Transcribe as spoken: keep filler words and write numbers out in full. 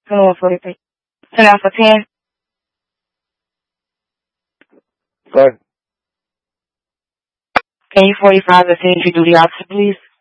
Hello, forty-three. Ten out for ten. Sir, Can you forty-five to ten to do the opposite, please?